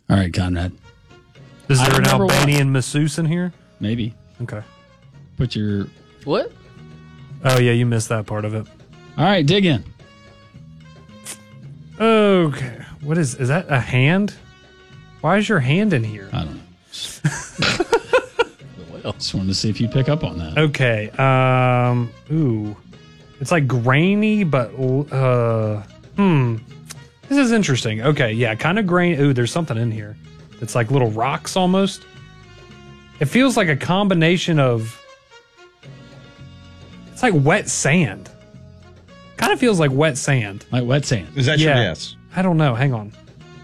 All right, Conrad. Is there an Albanian masseuse in here? Maybe. Okay. Put your... What? Oh, yeah, you missed that part of it. All right, dig in. Okay. What is that a hand? Why is your hand in here? I don't know. Just wanted to see if you pick up on that. Okay. Ooh. It's like grainy, but this is interesting. Okay, yeah, kind of grainy. Ooh, there's something in here. It's like little rocks almost. It feels like a combination of... It's like wet sand. Kind of feels like wet sand. Like wet sand. Is that your guess? I don't know. Hang on.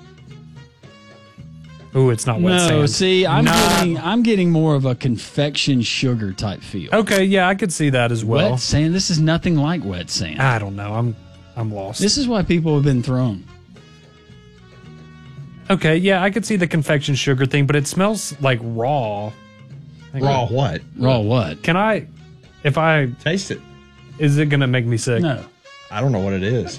Ooh, it's not wet sand. No, see, I'm getting more of a confection sugar type feel. Okay, yeah, I could see that as well. Wet sand? This is nothing like wet sand. I don't know. I'm lost. This is why people have been thrown. Okay, yeah, I could see the confection sugar thing, but it smells like raw. Raw what? Raw what? Can I, if I taste it? Is it gonna make me sick? No. I don't know what it is.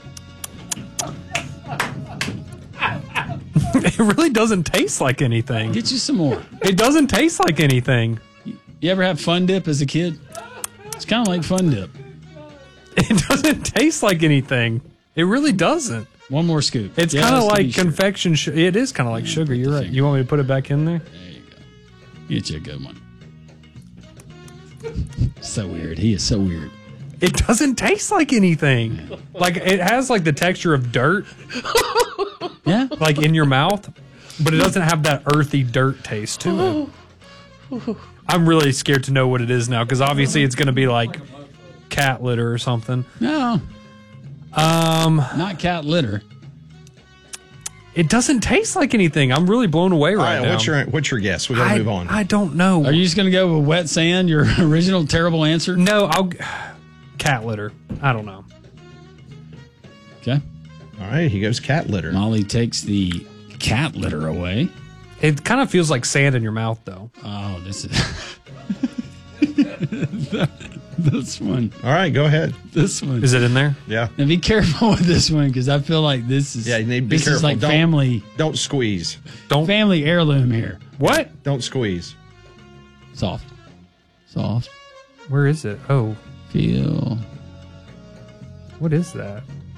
It really doesn't taste like anything. Get you some more. It doesn't taste like anything. You ever have Fun Dip as a kid? It's kind of like Fun Dip. It doesn't taste like anything. It really doesn't. One more scoop. It's kind of like confection sugar. It is kind of like sugar. You're right. You want me to put it back in there? There you go. Get you a good one. So weird. He is so weird. It doesn't taste like anything. Like it has like the texture of dirt. Yeah. Like in your mouth, but it doesn't have that earthy dirt taste to it. I'm really scared to know what it is now because obviously it's going to be like cat litter or something. No. Not cat litter. It doesn't taste like anything. I'm really blown away right now. What's your guess? We gotta move on. I don't know. Are you just going to go with wet sand, your original terrible answer? No, cat litter. I don't know. Okay. All right, he goes cat litter. Molly takes the cat litter away. It kind of feels like sand in your mouth, though. Oh, this is... This one. All right, go ahead. This one. Is it in there? Yeah. Now be careful with this one because I feel like this is... Yeah, you need to be this careful. is like Don't- family... Don't squeeze. Family heirloom here. What? Don't squeeze. Soft. Soft. Where is it? Oh. Feel. What is that?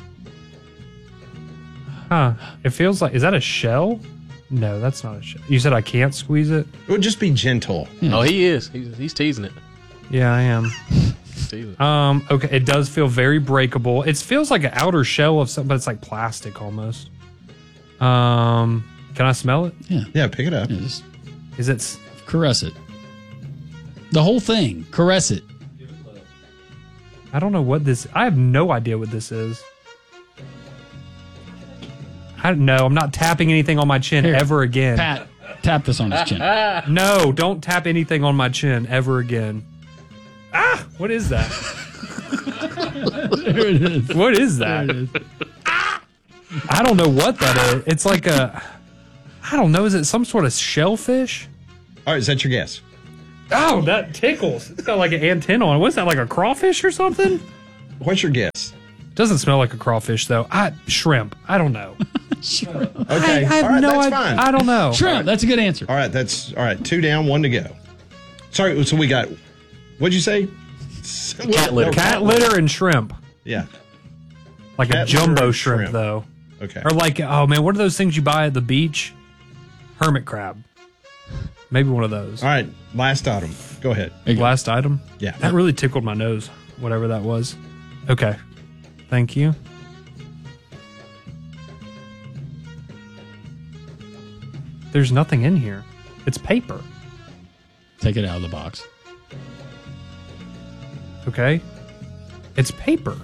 Huh. It feels like... Is that a shell? No, that's not a shell. You said I can't squeeze it? It would just be gentle. Oh, he is. He's teasing it. Yeah, I am. Teasing it. Okay, it does feel very breakable. It feels like an outer shell of something, but it's like plastic almost. Can I smell it? Yeah. Yeah, pick it up. Yeah, just Is it... caress it. The whole thing. Caress it. I don't know what this... I have no idea what this is. I don't know. I'm not tapping anything on my chin Here, ever again. Pat, tap this on his chin. No, don't tap anything on my chin ever again. Ah! What is that? There it is. What is that? There it is. I don't know what that is. It's like a... I don't know. Is it some sort of shellfish? All right, is that your guess? Oh, that tickles. It's got like an antenna on it. What's that, like a crawfish or something? What's your guess? Doesn't smell like a crawfish, though. Shrimp. I don't know. Okay. I have all right, no that's idea. fine. I don't know. Shrimp. That's a good answer. All right, that's all right. 2 down, 1 to go. Sorry, so we got. What'd you say? Cat litter. Cat litter and shrimp. Yeah. Like Cat a jumbo litter and shrimp, shrimp. though. Okay. Or like, oh man, what are those things you buy at the beach? Hermit crab. Maybe one of those. All right, last item. Go ahead. Last item? Yeah. That really tickled my nose, whatever that was. Okay. Thank you. There's nothing in here. It's paper. Take it out of the box. Okay? It's paper.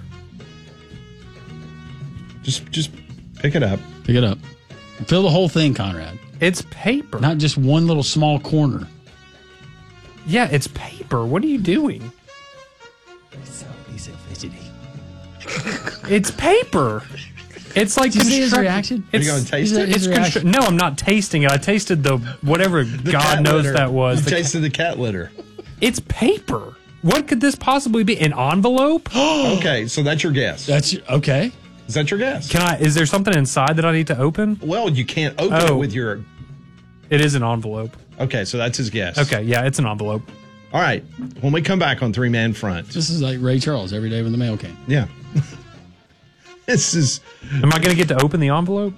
Just pick it up. Pick it up. Fill the whole thing, Conrad. It's paper. Not just one little small corner. Yeah, it's paper. What are you doing? He's so fidgety. It's paper. It's like Did you see his construct- reaction? Are you It's, going to taste it? His it's reaction. no, I'm not tasting it. I tasted the whatever The God cat knows litter. that was. You The tasted the cat litter. It's paper. What could this possibly be? An envelope? Okay, so that's your guess. That's okay. Is Is that your guess? Is there something inside that I need to open? Well, you can't open it with your... It is an envelope. Okay, so that's his guess. Okay, yeah, it's an envelope. All right. When we come back on Three Man Front. This is like Ray Charles every day when the mail came. Yeah. This is... Am I going to get to open the envelope?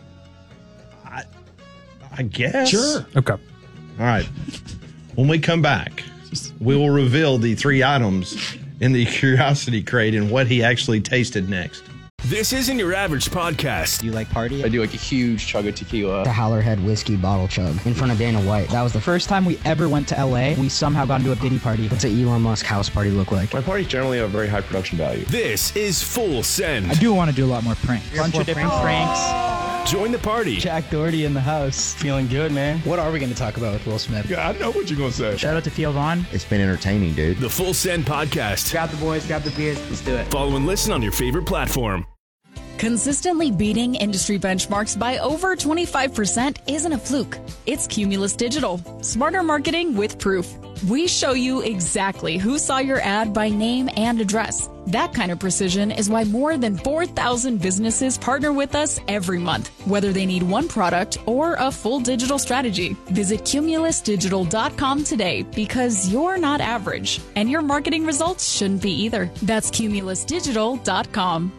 I guess. Sure. Okay. All right. When we come back, we will reveal the 3 items in the curiosity crate and what he actually tasted next. This isn't your average podcast. Do you like party? I do like a huge chug of tequila. The Howlerhead whiskey bottle chug in front of Dana White. That was the first time we ever went to LA. We somehow got into a Diddy party. What's an Elon Musk house party look like? My parties generally have very high production value. This is Full Send. I do want to do a lot more pranks. Bunch of different pranks. Join the party. Jack Doherty in the house. Feeling good, man. What are we going to talk about with Will Smith? Yeah, I know what you're going to say. Shout out to Theo Vaughn. It's been entertaining, dude. The Full Send podcast. Grab the boys, grab the beers. Let's do it. Follow and listen on your favorite platform. Consistently beating industry benchmarks by over 25% isn't a fluke. It's Cumulus Digital. Smarter marketing with proof. We show you exactly who saw your ad by name and address. That kind of precision is why more than 4,000 businesses partner with us every month, whether they need one product or a full digital strategy. Visit cumulusdigital.com today because you're not average and your marketing results shouldn't be either. That's cumulusdigital.com.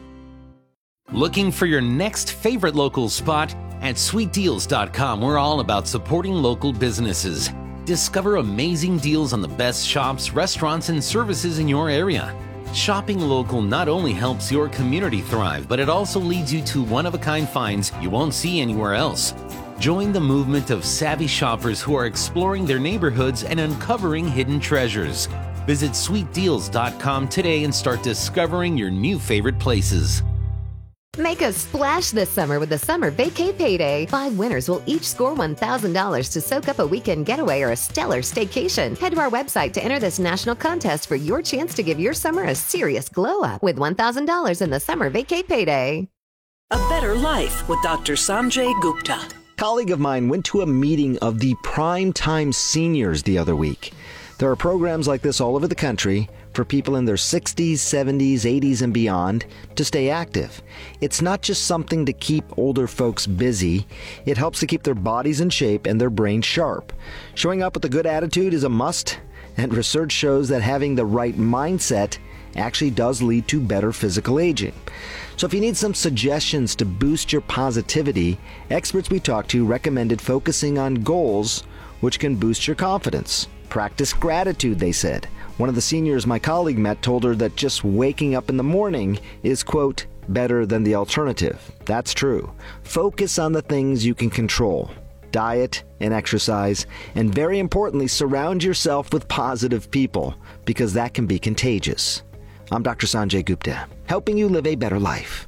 Looking for your next favorite local spot? At sweetdeals.com, we're all about supporting local businesses. Discover amazing deals on the best shops, restaurants, and services in your area. Shopping local not only helps your community thrive, but it also leads you to one-of-a-kind finds you won't see anywhere else. Join the movement of savvy shoppers who are exploring their neighborhoods and uncovering hidden treasures. Visit sweetdeals.com today and start discovering your new favorite places. Make a splash this summer with the Summer Vacay Payday. 5 winners will each score $1,000 to soak up a weekend getaway or a stellar staycation. Head to our website to enter this national contest for your chance to give your summer a serious glow up with $1,000 in the Summer Vacay Payday. A Better Life with Dr. Sanjay Gupta. A colleague of mine went to a meeting of the Primetime Seniors the other week. There are programs like this all over the country for people in their 60s, 70s, 80s, and beyond to stay active. It's not just something to keep older folks busy. It helps to keep their bodies in shape and their brains sharp. Showing up with a good attitude is a must, and research shows that having the right mindset actually does lead to better physical aging. So if you need some suggestions to boost your positivity, experts we talked to recommended focusing on goals which can boost your confidence. Practice gratitude, they said. One of the seniors my colleague met told her that just waking up in the morning is, quote, better than the alternative. That's true. Focus on the things you can control. Diet and exercise, and very importantly, surround yourself with positive people, because that can be contagious. I'm Dr. Sanjay Gupta, helping you live a better life.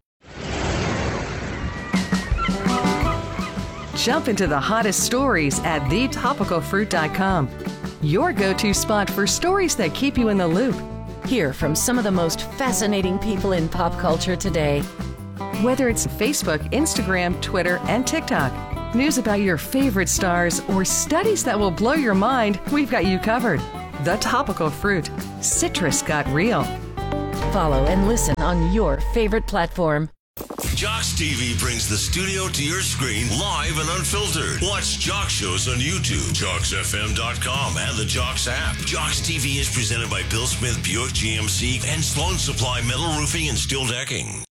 Jump into the hottest stories at thetopicalfruit.com. Your go-to spot for stories that keep you in the loop. Hear from some of the most fascinating people in pop culture today. Whether it's Facebook, Instagram, Twitter, and TikTok, news about your favorite stars, or studies that will blow your mind, we've got you covered. The Topical Fruit. Citrus got real. Follow and listen on your favorite platform. Jocks TV brings the studio to your screen live and unfiltered. Watch Jocks shows on YouTube, JocksFM.com, and the Jocks app. Jocks TV is presented by Bill Smith Buick GMC and Sloan Supply Metal Roofing and Steel Decking.